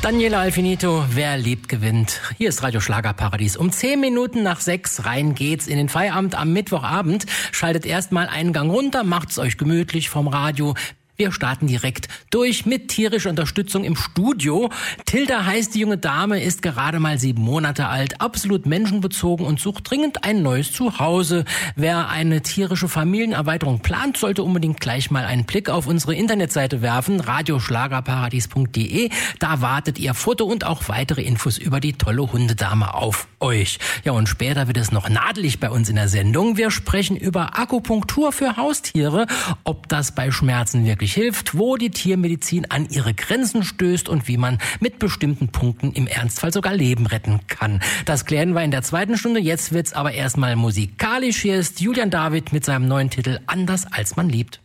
Daniela Alfinito, wer liebt, gewinnt. Hier ist Radio Schlagerparadies. Um 10 Minuten nach 6 rein geht's in den Feierabend am Mittwochabend. Schaltet erstmal einen Gang runter, macht's euch gemütlich vom Radio. Wir starten direkt durch mit tierischer Unterstützung im Studio. Tilda heißt die junge Dame, ist gerade mal 7 Monate alt, absolut menschenbezogen und sucht dringend ein neues Zuhause. Wer eine tierische Familienerweiterung plant, sollte unbedingt gleich mal einen Blick auf unsere Internetseite werfen, radioschlagerparadies.de. Da wartet ihr Foto und auch weitere Infos über die tolle Hundedame auf euch. Ja, und später wird es noch nadelig bei uns in der Sendung. Wir sprechen über Akupunktur für Haustiere, ob das bei Schmerzen wirklich hilft, wo die Tiermedizin an ihre Grenzen stößt und wie man mit bestimmten Punkten im Ernstfall sogar Leben retten kann. Das klären wir in der zweiten Stunde. Jetzt wird's aber erstmal musikalisch. Hier ist Julian David mit seinem neuen Titel Anders als man liebt.